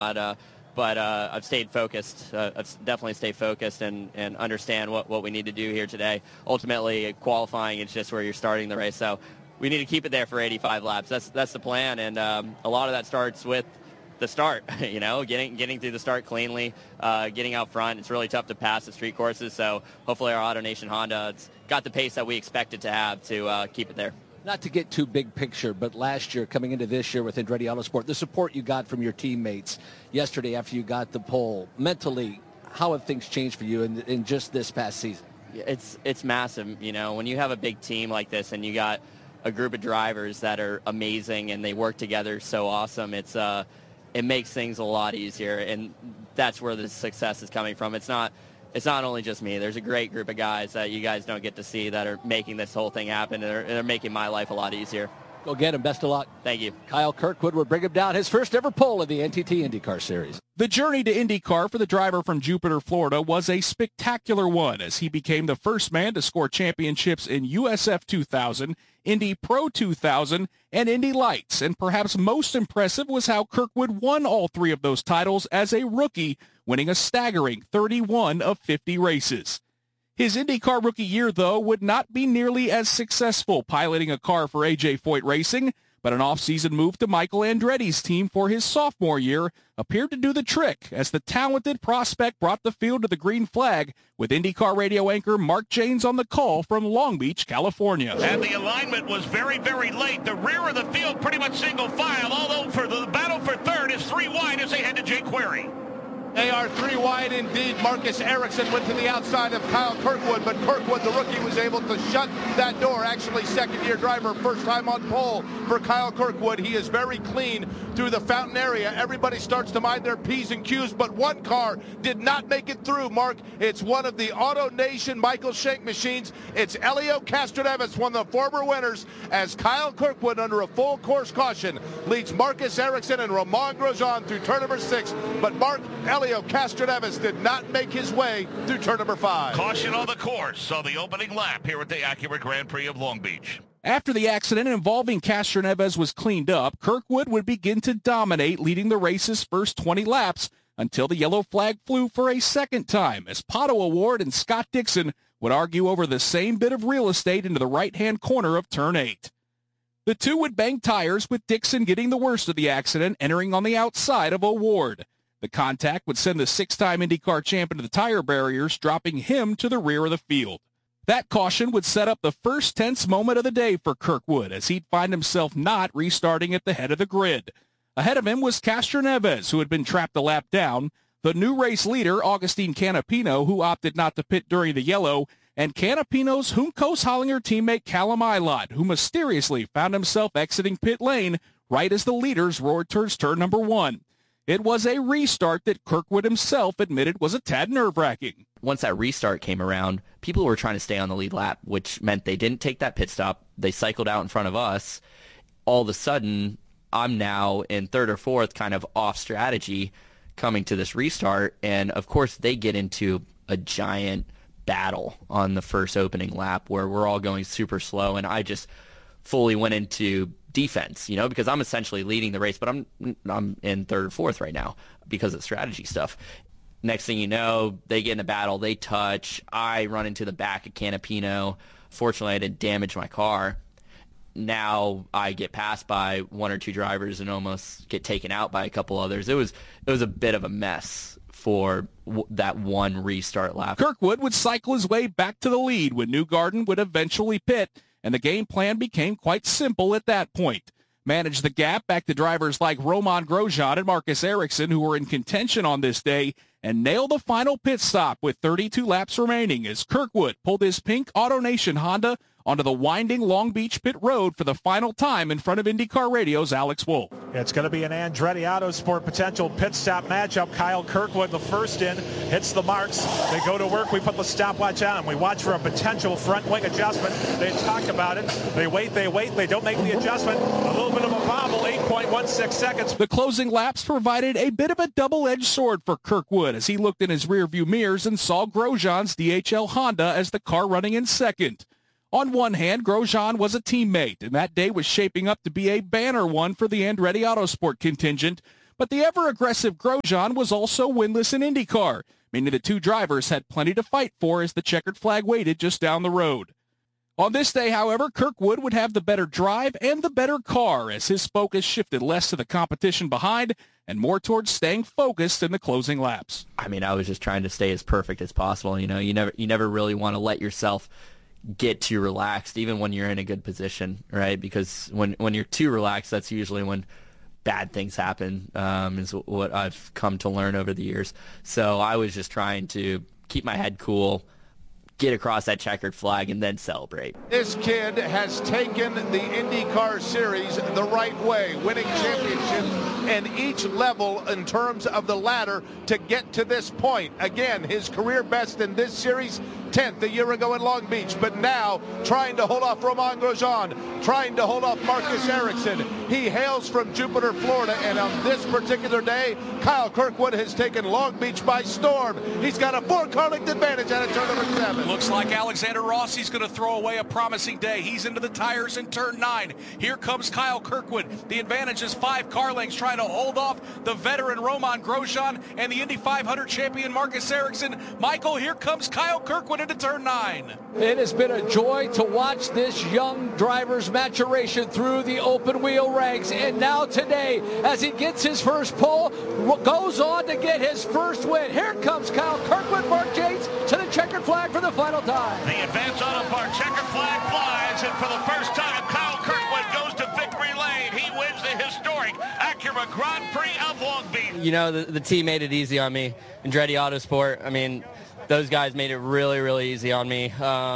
But I've stayed focused. I've definitely stayed focused and understand what we need to do here today. Ultimately, qualifying is just where you're starting the race. So we need to keep it there for 85 laps. That's the plan, and a lot of that starts with the start. Getting through the start cleanly, getting out front. It's really tough to pass at street courses. So hopefully our AutoNation Honda's got the pace that we expect it to have to keep it there. Not to get too big picture, but last year, coming into this year with Andretti Autosport, the support you got from your teammates yesterday after you got the pole, mentally, how have things changed for you in just this past season? It's massive. When you have a big team like this and you got a group of drivers that are amazing and they work together so awesome, it makes things a lot easier, and that's where the success is coming from. It's not only just me. There's a great group of guys that you guys don't get to see that are making this whole thing happen, and they're making my life a lot easier. Go get him. Best of luck. Thank you. Kyle Kirkwood will bring him down his first ever pole in the NTT IndyCar Series. The journey to IndyCar for the driver from Jupiter, Florida was a spectacular one as he became the first man to score championships in USF 2000, Indy Pro 2000, and Indy Lights. And perhaps most impressive was how Kirkwood won all three of those titles as a rookie, winning a staggering 31 of 50 races. His IndyCar rookie year, though, would not be nearly as successful piloting a car for A.J. Foyt Racing, but an off-season move to Michael Andretti's team for his sophomore year appeared to do the trick as the talented prospect brought the field to the green flag with IndyCar radio anchor Mark Janes on the call from Long Beach, California. And the alignment was very, very late. The rear of the field pretty much single file, although for the battle for third is three wide as they head to Jake Query. They are three wide indeed. Marcus Ericsson went to the outside of Kyle Kirkwood, but Kirkwood, the rookie, was able to shut that door. Actually, second-year driver, first time on pole for Kyle Kirkwood. He is very clean through the fountain area. Everybody starts to mind their P's and Q's, but one car did not make it through, Mark. It's one of the AutoNation Michael Shank machines. It's Elio Castroneves, one of the former winners, as Kyle Kirkwood, under a full course caution, leads Marcus Ericsson and Romain Grosjean through turn number 6. But Mark, Elio Castroneves did not make his way through turn number 5. Caution on the course on the opening lap here at the Acura Grand Prix of Long Beach. After the accident involving Castroneves was cleaned up, Kirkwood would begin to dominate, leading the race's first 20 laps until the yellow flag flew for a second time as Pato O'Ward and Scott Dixon would argue over the same bit of real estate into the right-hand corner of turn 8. The two would bang tires, with Dixon getting the worst of the accident, entering on the outside of O'Ward. The contact would send the six-time IndyCar champ into the tire barriers, dropping him to the rear of the field. That caution would set up the first tense moment of the day for Kirkwood, as he'd find himself not restarting at the head of the grid. Ahead of him was Castroneves, who had been trapped a lap down, the new race leader, Augustine Canapino, who opted not to pit during the yellow, and Canapino's Juncos Hollinger teammate Callum Ilott, who mysteriously found himself exiting pit lane right as the leaders roared towards turn number 1. It was a restart that Kirkwood himself admitted was a tad nerve-wracking. Once that restart came around, people were trying to stay on the lead lap, which meant they didn't take that pit stop. They cycled out in front of us. All of a sudden, I'm now in third or fourth, kind of off strategy coming to this restart. And, of course, they get into a giant battle on the first opening lap where we're all going super slow, and I just fully went into defense, because I'm essentially leading the race, but I'm in third or fourth right now because of strategy stuff. Next thing you know, they get in a battle, they touch, I run into the back of Canapino. Fortunately, I didn't damage my car. Now I get passed by one or two drivers and almost get taken out by a couple others. It was a bit of a mess for that one restart lap. Kirkwood would cycle his way back to the lead when Newgarden would eventually pit, and the game plan became quite simple at that point. Manage the gap back to drivers like Romain Grosjean and Marcus Ericsson, who were in contention on this day, and nail the final pit stop with 32 laps remaining as Kirkwood pulled his pink AutoNation Honda onto the winding Long Beach pit road for the final time in front of IndyCar Radio's Alex Wolff. It's going to be an Andretti Autosport potential pit stop matchup. Kyle Kirkwood, the first in, hits the marks. They go to work. We put the stopwatch on. We watch for a potential front wing adjustment. They talk about it. They wait. They don't make the adjustment. A little bit of a bobble, 8.16 seconds. The closing laps provided a bit of a double-edged sword for Kirkwood as he looked in his rearview mirrors and saw Grosjean's DHL Honda as the car running in second. On one hand, Grosjean was a teammate, and that day was shaping up to be a banner one for the Andretti Autosport contingent. But the ever-aggressive Grosjean was also winless in IndyCar, meaning the two drivers had plenty to fight for as the checkered flag waited just down the road. On this day, however, Kirkwood would have the better drive and the better car as his focus shifted less to the competition behind and more towards staying focused in the closing laps. I mean, I was just trying to stay as perfect as possible. You know, you never really want to let yourself get too relaxed, even when you're in a good position, right? Because when you're too relaxed, that's usually when bad things happen, is what I've come to learn over the years. So I was just trying to keep my head cool, get across that checkered flag, and then celebrate. This kid has taken the IndyCar Series the right way, winning championships and each level in terms of the ladder to get to this point. Again, his career best in this series, 10th a year ago in Long Beach, but now trying to hold off Romain Grosjean, trying to hold off Marcus Ericsson. He hails from Jupiter, Florida, and on this particular day, Kyle Kirkwood has taken Long Beach by storm. He's got a 4-car length advantage out of turn number 7. Looks like Alexander Rossi's going to throw away a promising day. He's into the tires in turn 9. Here comes Kyle Kirkwood. The advantage is 5 car lengths, trying to hold off the veteran Romain Grosjean and the Indy 500 champion Marcus Ericsson. Michael, here comes Kyle Kirkwood into turn 9. It has been a joy to watch this young driver's maturation through the open wheel ranks. And now today, as he gets his first pole, goes on to get his first win. Here comes Kyle Kirkwood, Mark Yates, to the checkered flag for the final time. The Advance Auto Parts checkered flag flies, and for the first time, Kyle Kirkwood goes to victory lane. He wins the historic Acura Grand Prix of Long Beach. You know, the team made it easy on me. Andretti Autosport, I mean, those guys made it really, really easy on me.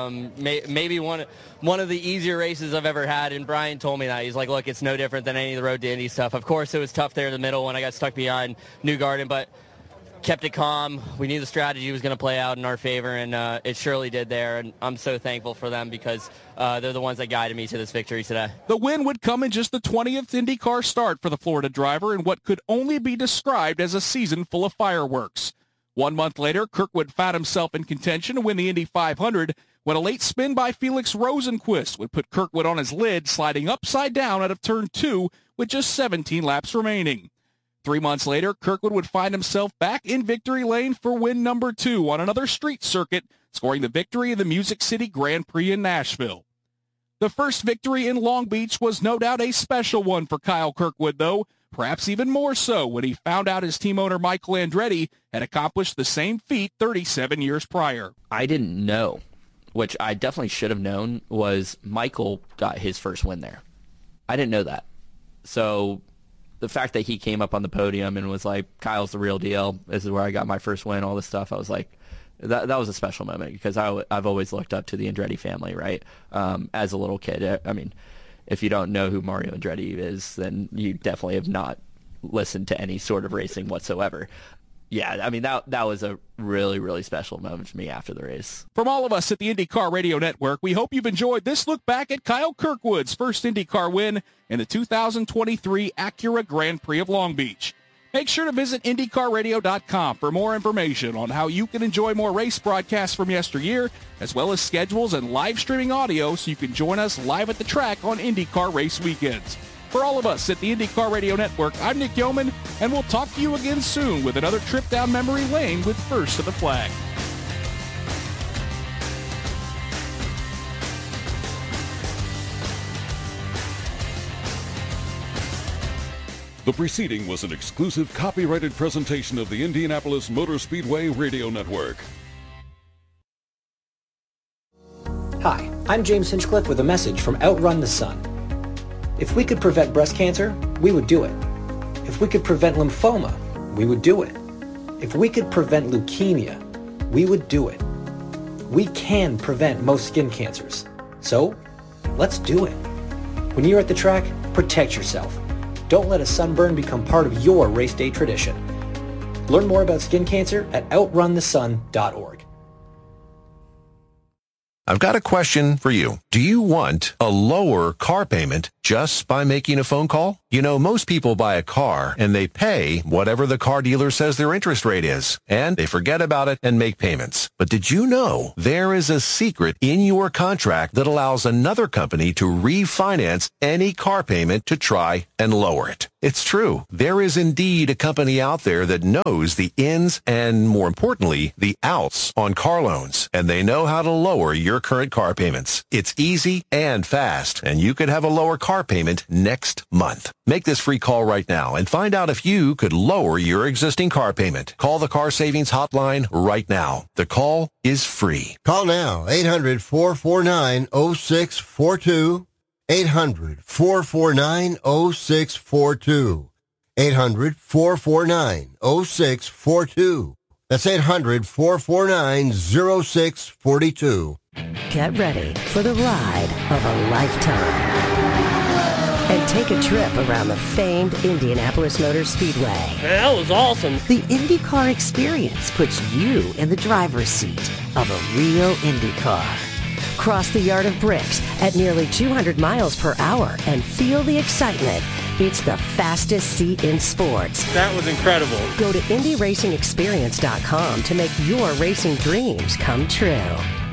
Maybe one of the easier races I've ever had, and Brian told me that. He's like, look, it's no different than any of the Road to Indy stuff. Of course, it was tough there in the middle when I got stuck behind Newgarden, but kept it calm. We knew the strategy was going to play out in our favor, and it surely did there. And I'm so thankful for them because they're the ones that guided me to this victory today. The win would come in just the 20th IndyCar start for the Florida driver in what could only be described as a season full of fireworks. 1 month later, Kirkwood found himself in contention to win the Indy 500 when a late spin by Felix Rosenqvist would put Kirkwood on his lid, sliding upside down out of turn 2 with just 17 laps remaining. 3 months later, Kirkwood would find himself back in victory lane for win number 2 on another street circuit, scoring the victory in the Music City Grand Prix in Nashville. The first victory in Long Beach was no doubt a special one for Kyle Kirkwood, though, perhaps even more so when he found out his team owner Michael Andretti had accomplished the same feat 37 years prior. I didn't know, which I definitely should have known, was Michael got his first win there. I didn't know that. So the fact that he came up on the podium and was like, Kyle's the real deal, this is where I got my first win, all this stuff, I was like, that was a special moment because I've always looked up to the Andretti family, right? As a little kid. I mean, if you don't know who Mario Andretti is, then you definitely have not listened to any sort of racing whatsoever. Yeah, I mean, that was a really, really special moment for me after the race. From all of us at the IndyCar Radio Network, we hope you've enjoyed this look back at Kyle Kirkwood's first IndyCar win in the 2023 Acura Grand Prix of Long Beach. Make sure to visit IndyCarRadio.com for more information on how you can enjoy more race broadcasts from yesteryear, as well as schedules and live streaming audio so you can join us live at the track on IndyCar race weekends. For all of us at the IndyCar Radio Network, I'm Nick Yeoman, and we'll talk to you again soon with another trip down memory lane with First to the Flag. The preceding was an exclusive copyrighted presentation of the Indianapolis Motor Speedway Radio Network. Hi, I'm James Hinchcliffe with a message from Outrun the Sun. If we could prevent breast cancer, we would do it. If we could prevent lymphoma, we would do it. If we could prevent leukemia, we would do it. We can prevent most skin cancers. So, let's do it. When you're at the track, protect yourself. Don't let a sunburn become part of your race day tradition. Learn more about skin cancer at outrunthesun.org. I've got a question for you. Do you want a lower car payment just by making a phone call? You know, most people buy a car and they pay whatever the car dealer says their interest rate is, and they forget about it and make payments. But did you know there is a secret in your contract that allows another company to refinance any car payment to try and lower it? It's true. There is indeed a company out there that knows the ins and, more importantly, the outs on car loans, and they know how to lower your current car payments. It's easy and fast, and you could have a lower car payment next month. Make this free call right now and find out if you could lower your existing car payment. Call the Car Savings Hotline right now. The call is free. Call now, 800-449-0642. 800-449-0642. 800-449-0642. That's 800-449-0642. Get ready for the ride of a lifetime. And take a trip around the famed Indianapolis Motor Speedway. That was awesome. The IndyCar experience puts you in the driver's seat of a real Indy car. Cross the Yard of Bricks at nearly 200 miles per hour and feel the excitement. It's the fastest seat in sports. That was incredible. Go to IndyRacingExperience.com to make your racing dreams come true.